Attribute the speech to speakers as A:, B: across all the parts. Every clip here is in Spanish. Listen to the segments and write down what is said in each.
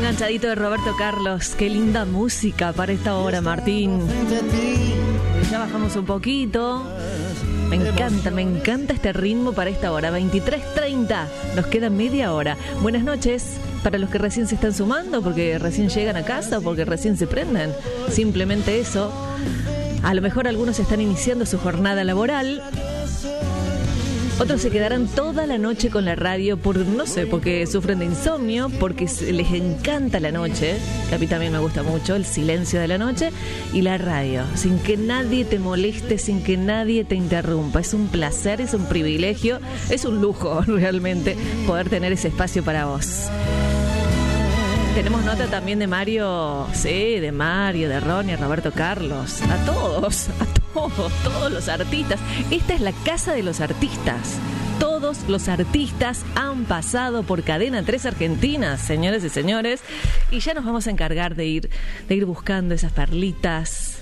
A: Enganchadito de Roberto Carlos. Qué linda música para esta hora, Martín. Ya bajamos un poquito. Me encanta este ritmo para esta hora. 23:30. Nos queda media hora. Buenas noches para los que recién se están sumando, porque recién llegan a casa o porque recién se prenden. Simplemente eso. A lo mejor algunos están iniciando su jornada laboral. Otros se quedarán toda la noche con la radio por, no sé, porque sufren de insomnio, porque les encanta la noche, que a mí también me gusta mucho, el silencio de la noche, y la radio, sin que nadie te moleste, sin que nadie te interrumpa. Es un placer, es un privilegio, es un lujo realmente poder tener ese espacio para vos. Tenemos nota también de Mario, sí, de Mario, de Ronnie, Roberto Carlos, a todos los artistas. Esta es la casa de los artistas. Todos los artistas han pasado por Cadena 3 Argentina, señores y señores, y ya nos vamos a encargar de ir buscando esas perlitas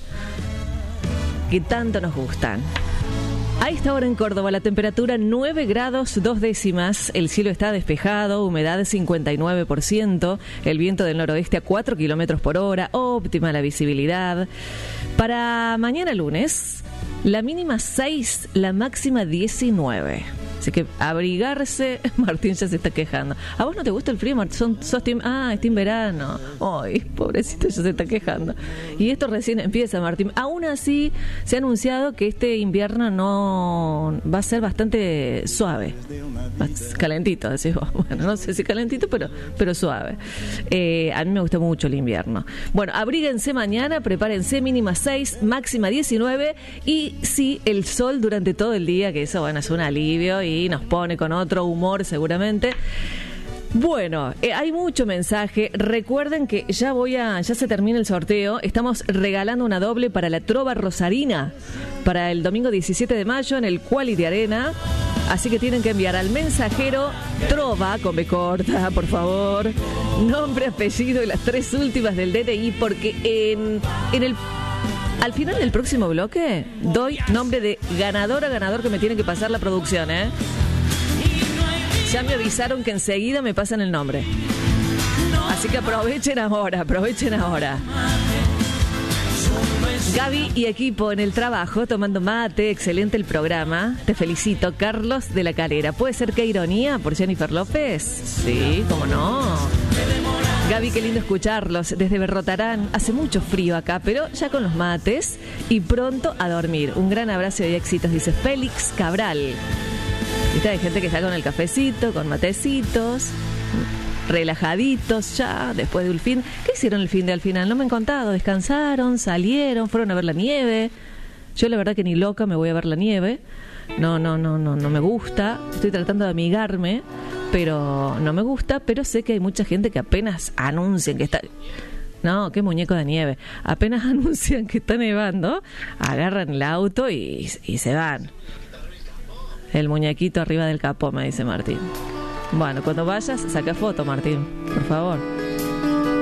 A: que tanto nos gustan. A esta hora en Córdoba la temperatura 9 grados 2 décimas, el cielo está despejado, humedad 59%, el viento del noroeste a 4 kilómetros por hora, óptima la visibilidad. Para mañana lunes, la mínima 6, la máxima 19. Así que abrigarse. Martín ya se está quejando. ¿A vos no te gusta el frío, Martín? ¿Sos team? Es team verano. Ay, pobrecito, ya se está quejando. Y esto recién empieza, Martín. Aún así, se ha anunciado que este invierno no va a ser bastante suave. Calentito, decís vos. Bueno, no sé si calentito, pero suave. A mí me gusta mucho el invierno. Bueno, abríguense mañana, prepárense, mínima 6, máxima 19. Y sí, el sol durante todo el día, que eso, bueno, es un alivio y nos pone con otro humor seguramente. Bueno, hay mucho mensaje. Recuerden que ya se termina el sorteo. Estamos regalando una doble para la Trova Rosarina para el domingo 17 de mayo en el Quality Arena. Así que tienen que enviar al mensajero Trova con B corta, por favor, nombre, apellido y las 3 últimas del DNI, porque al final del próximo bloque doy nombre de ganador que me tiene que pasar la producción, ¿eh? Ya me avisaron que enseguida me pasan el nombre. Así que aprovechen ahora. Gaby y equipo en el trabajo, tomando mate, excelente el programa. Te felicito, Carlos de la Calera. ¿Puede ser Qué ironía por Jennifer López? Sí, cómo no. Gaby, qué lindo escucharlos desde Berrotarán. Hace mucho frío acá, pero ya con los mates y pronto a dormir. Un gran abrazo y éxitos, dice Félix Cabral. Viste, hay gente que está con el cafecito, con matecitos, relajaditos ya, después del fin. ¿Qué hicieron el fin de al final? No me han contado. ¿Descansaron? ¿Salieron? ¿Fueron a ver la nieve? Yo la verdad que ni loca me voy a ver la nieve. No me gusta. Estoy tratando de amigarme, pero no me gusta. Pero sé que hay mucha gente que apenas anuncian que está... No, qué muñeco de nieve. Apenas anuncian que está nevando, agarran el auto y se van. El muñequito arriba del capó, me dice Martín. Bueno, cuando vayas, saca foto, Martín, por favor.